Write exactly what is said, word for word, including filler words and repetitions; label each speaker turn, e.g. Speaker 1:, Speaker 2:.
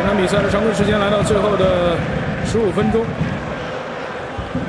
Speaker 1: 这场比赛的常规时间来到最后的十五分钟。